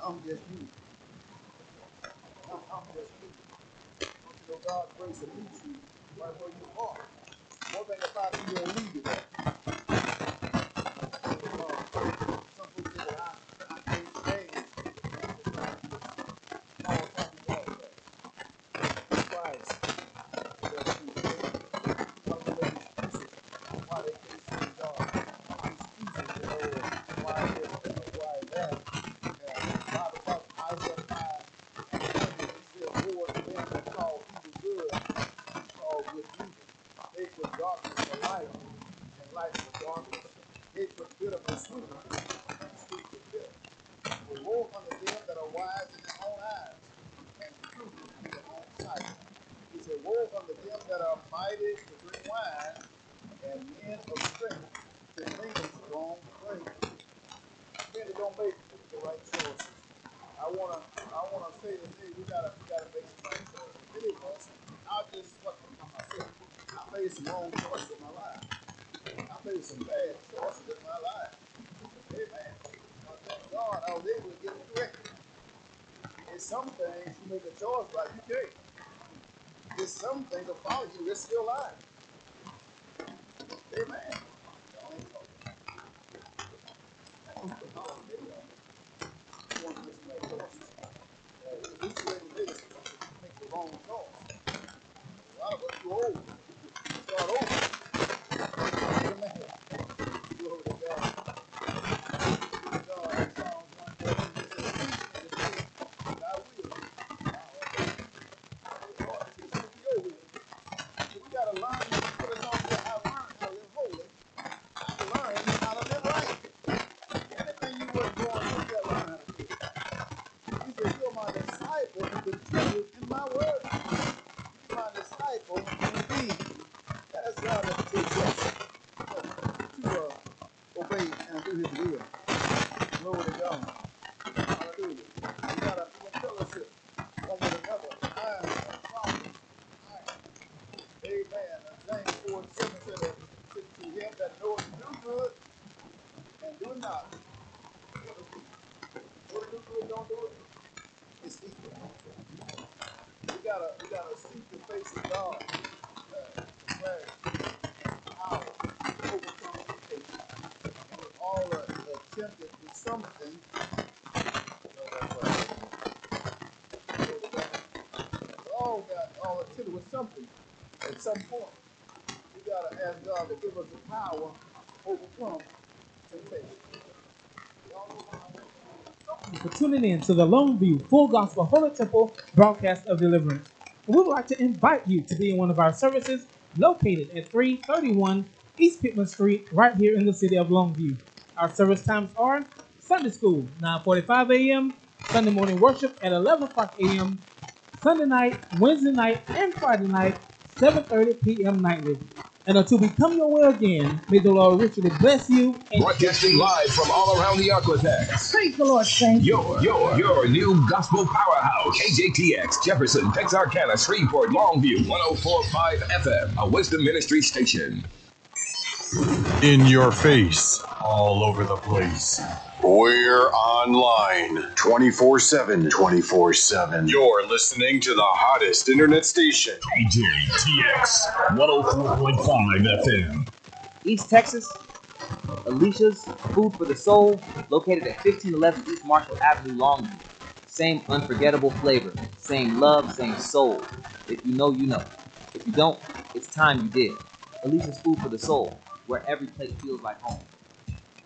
I'm just you. I'm just you. Don't you know God's grace will meet you right where you are. One thing about you, you don't leave you there. Some folks say, well, I can't stand all talking about that. Christ. Some of them excuses why they can't see God. Excuses, why this, why that. The Bible talks Isaiah 5, it says, Lord, them that call evil good, call good evil. They put darkness for light, and light for darkness. They put bitter for sweet, and sweet for bitter. We woe unto them that are wise in their own eyes, and prudent in their own sight. He said, woe unto them that are mighty to drink wine, and men of strength to drink strong drink. Men that don't make the right choices. I wanna say today we gotta make some right choices. Many of us, I just what myself. I made some wrong choices in my life. I made some bad choices in my life. Amen. But thank God I was able to get it corrected. There's some things you make a choice right, you can't. There's some things that follow you, risk your life. Amen. Y'all ain't talking. You want to make some bad choices. This way to make the wrong choice. A lot of us too old. Start over. Amen. Glory to God. God, Psalms 114 says, and I will. Lord, teach me your will. We gotta learn to put it on there. I learned how to live holy. I learned how to live right. Anything you wasn't born with, you gotta learn how to do. He said, you're my disciple who continues in my word. You're my disciple indeed. That is God that teaches us to obey and do his will. Glory to God. Hallelujah. We gotta be in fellowship one with another. Iron and sharpen iron. Amen. James 4:7 said that to him that knoweth to do good and do not. What is it? What to do good, don't do it? It's equal. We gotta seek the face of God. Clarity, power, overcome temptation. And we all are tempted with something. All are tempted with something at some point. We gotta ask God to give us the power to overcome temptation. Thank you for tuning in to the Lone View Full Gospel Holy Temple broadcast of deliverance. We would like to invite you to be in one of our services located at 331 East Pittman Street, right here in the city of Longview. Our service times are Sunday school, 9:45 a.m., Sunday morning worship at 11 o'clock a.m., Sunday night, Wednesday night, and Friday night, 7:30 p.m. nightly. And until we come your way again, may the Lord richly bless you. And broadcasting live from all around the Arklatex. Praise the Lord, saints. Your new gospel powerhouse. KJTX, Jefferson, Texarkana, Shreveport, Longview, 104.5 FM, a Wisdom Ministry station. In your face, all over the place. We're online 24/7. 24/7. You're listening to the hottest internet station. KJTX 104.5 FM. East Texas, Alicia's Food for the Soul, located at 1511 East Marshall Avenue, Longview. Same unforgettable flavor, same love, same soul. If you know, you know. If you don't, it's time you did. Alicia's Food for the Soul, where every plate feels like home.